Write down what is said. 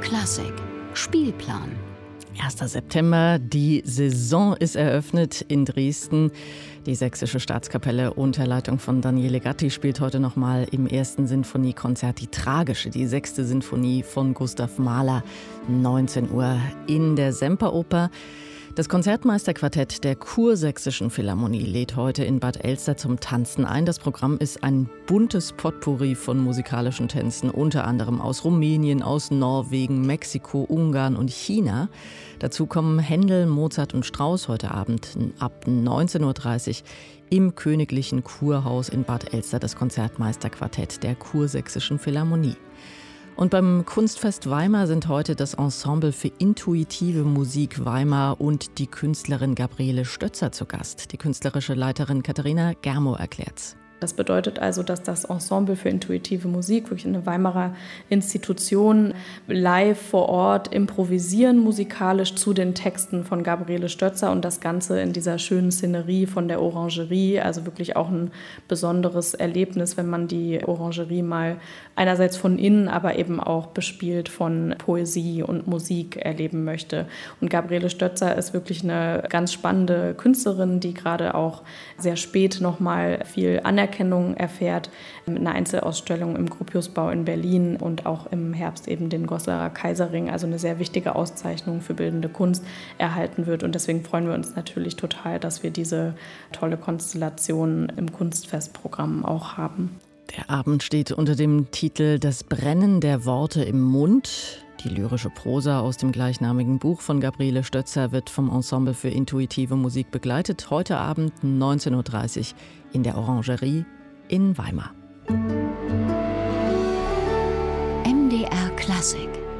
Klassik Spielplan. 1. September, die Saison ist eröffnet in Dresden. Die Sächsische Staatskapelle unter Leitung von Daniele Gatti spielt heute nochmal im 1. Sinfoniekonzert die Tragische, die 6. Sinfonie von Gustav Mahler, 19 Uhr in der Semperoper. Das Konzertmeisterquartett der Kursächsischen Philharmonie lädt heute in Bad Elster zum Tanzen ein. Das Programm ist ein buntes Potpourri von musikalischen Tänzen, unter anderem aus Rumänien, aus Norwegen, Mexiko, Ungarn und China. Dazu kommen Händel, Mozart und Strauss heute Abend ab 19.30 Uhr im Königlichen Kurhaus in Bad Elster, das Konzertmeisterquartett der Kursächsischen Philharmonie. Und beim Kunstfest Weimar sind heute das Ensemble für intuitive Musik Weimar und die Künstlerin Gabriele Stötzer zu Gast. Die künstlerische Leiterin Katharina Germo erklärt's. Das bedeutet also, dass das Ensemble für intuitive Musik, wirklich eine Weimarer Institution, live vor Ort improvisieren musikalisch zu den Texten von Gabriele Stötzer und das Ganze in dieser schönen Szenerie von der Orangerie, also wirklich auch ein besonderes Erlebnis, wenn man die Orangerie mal einerseits von innen, aber eben auch bespielt von Poesie und Musik erleben möchte. Und Gabriele Stötzer ist wirklich eine ganz spannende Künstlerin, die gerade auch sehr spät nochmal viel Anerkennung erfährt, mit einer Einzelausstellung im Gropiusbau in Berlin und auch im Herbst eben den Goslar Kaiserring, also eine sehr wichtige Auszeichnung für bildende Kunst, erhalten wird. Und deswegen freuen wir uns natürlich total, dass wir diese tolle Konstellation im Kunstfestprogramm auch haben. Der Abend steht unter dem Titel »Das Brennen der Worte im Mund«. Die lyrische Prosa aus dem gleichnamigen Buch von Gabriele Stötzer wird vom Ensemble für intuitive Musik begleitet. Heute Abend 19.30 Uhr in der Orangerie in Weimar. MDR Klassik